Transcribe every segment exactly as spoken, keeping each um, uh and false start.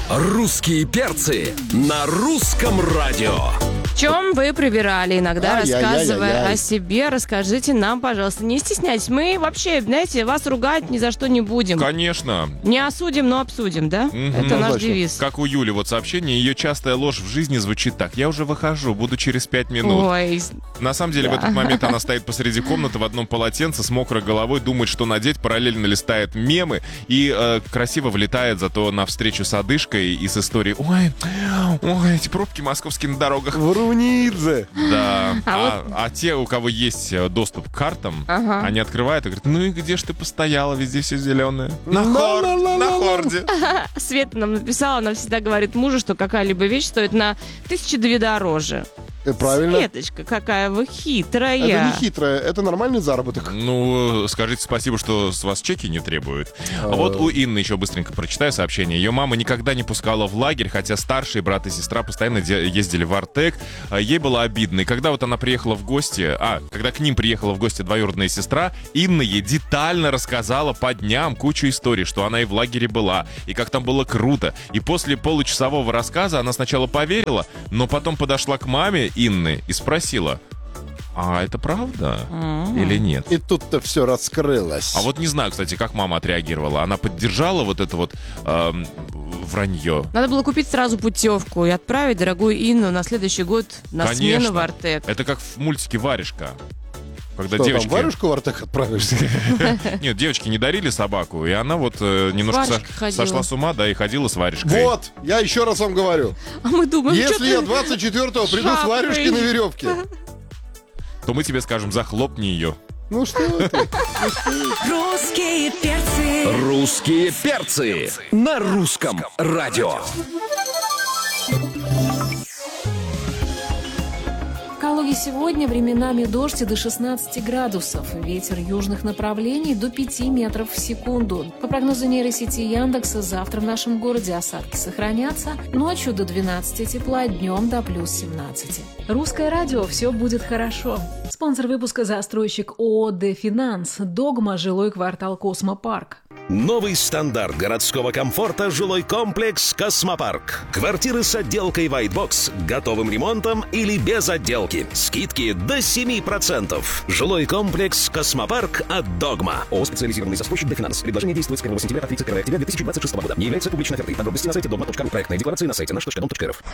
Русские перцы на русском радио. В чем вы проверяли иногда, Ай, рассказывая ай, ай, ай. о себе, расскажите нам, пожалуйста. Не стесняйтесь, мы вообще, знаете, вас ругать ни за что не будем. Конечно. Не осудим, но обсудим, да? Мгм. Это наш Точно. девиз. Как у Юли, вот сообщение, ее частая ложь в жизни звучит так. Я уже выхожу, буду через пять минут. Ой, На самом деле, в Да. этот момент она стоит посреди комнаты в одном полотенце с мокрой головой, думает, что надеть, параллельно листает мемы и э, красиво влетает зато на встречу с одышкой и с историей «Ой, ой, эти пробки московские на дорогах». Врунидзе. Да. А А, а те, у кого есть э, доступ к картам, Ага. они открывают и говорят: ну и где ж ты постояла, везде все зеленое. На, На, хор- на, на, на на, на. хорде. Света нам написала, она всегда говорит мужу, что какая-либо вещь стоит на тысячи две дороже. Э, Правильно. Светочка, какая вы хитрая. Это не хитрое, это нормальный заработок. Ну, скажите спасибо, что с вас чеки не требуют. А вот у Инны еще быстренько прочитаю сообщение. Ее мама никогда не пускала в лагерь, хотя старший брат и сестра постоянно де- ездили в Артек. А Ей было обидно. И когда вот она приехала в гости, а, когда к ним приехала в гости двоюродная сестра, Инна ей детально рассказала по дням кучу историй, что она и в лагере была, и как там было круто. И после получасового рассказа она сначала поверила, но потом подошла к маме Инны и спросила: а это правда или нет? И тут-то все раскрылось. А вот не знаю, кстати, как мама отреагировала. Она поддержала вот это вот эм, вранье. Надо было купить сразу путевку и отправить дорогую Инну на следующий год на Конечно. смену в Артек. Это как в мультике «Варежка». Когда Что, девочки... там варежку в Артек отправишься? Нет, девочки не дарили собаку, и она вот э, немножко со- варежкой ходила. сошла с ума, да, и ходила с варежкой. Вот, я еще раз вам говорю. А мы думаем, что Если я ты... двадцать четвёртого приду с шапкой. варежкой на веревке. То мы тебе скажем: захлопни ее. Ну что ты? Русские перцы. Русские перцы на русском радио. В Калуге сегодня временами дождь и до шестнадцати градусов. Ветер южных направлений до пяти метров в секунду. По прогнозу нейросети Яндекса, завтра в нашем городе осадки сохранятся. Ночью до двенадцати тепла, днем до плюс семнадцати. Русское радио. Все будет хорошо. Спонсор выпуска — застройщик ООО «Дефинанс». Догма. Жилой квартал «Космопарк». Новый стандарт городского комфорта — жилой комплекс «Космопарк». Квартиры с отделкой White Box, готовым ремонтом или без отделки. Скидки до семи процентов. Жилой комплекс «Космопарк» от «Догма». ООО «Специализированный застройщик Дефинанс». Предложение действует с первого сентября по тридцать первого октября две тысячи двадцать шестого года. Не является публичной офертой. Подробности на сайте догма точка ру. Проектная декларация на сайте наш точка дом точка эр эф.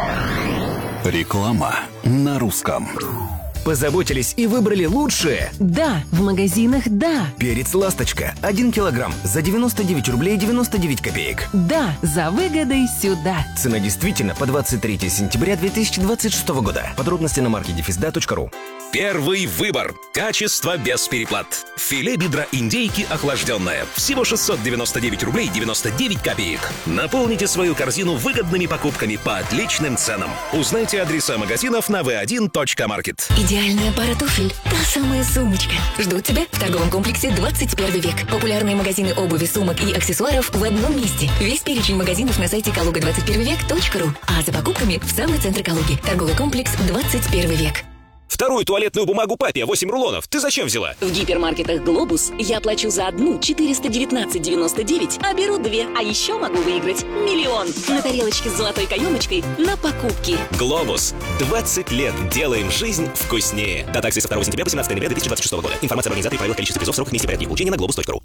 Реклама на русском. Позаботились и выбрали лучшее. Да, в магазинах «Да». Перец «Ласточка» один килограмм за девяносто девять рублей девяносто девять копеек. Да, за выгодой сюда. Цена действительно по двадцать третьего сентября две тысячи двадцать шестого года. Подробности на маркете дефисда точка ру. Первый выбор. Качество без переплат. Филе бедра индейки охлажденное. Всего шестьсот девяносто девять рублей девяносто девять копеек. Наполните свою корзину выгодными покупками по отличным ценам. Узнайте адреса магазинов на ви один точка маркет. Идеальная пара туфель. Та самая сумочка. Ждут тебя в торговом комплексе двадцать первый век. Популярные магазины обуви, сумок и аксессуаров в одном месте. Весь перечень магазинов на сайте калуга двадцать первый век точка ру. А за покупками в самый центр Калуги. Торговый комплекс двадцать первый век. Вторую туалетную бумагу папе, восемь рулонов. Ты зачем взяла? В гипермаркетах «Глобус» я плачу за одну четыреста девятнадцать девяносто девять, а беру две. А еще могу выиграть миллион на тарелочке с золотой каемочкой на покупки. Глобус. двадцать лет делаем жизнь вкуснее. Дата акции со второго сентября по семнадцатого ноября две тысячи двадцать шестого года. Информация об организаторе, правилах, количестве призов, сроках, месте порядке их получения на глобус точка ру.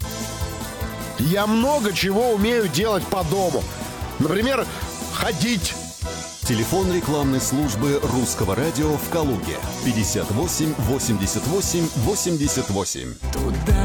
Я много чего умею делать по дому. Например, ходить. Телефон рекламной службы русского радио в Калуге. пятьдесят восемь восемьдесят восемь восемьдесят восемь. Туда